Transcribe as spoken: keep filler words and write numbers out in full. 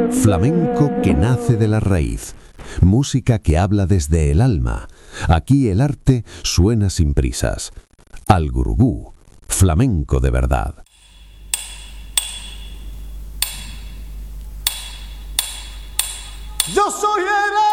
Flamenco que nace de la raíz. Música que habla desde el alma. Aquí el arte suena sin prisas. Al Gurugú, flamenco de verdad. Yo soy el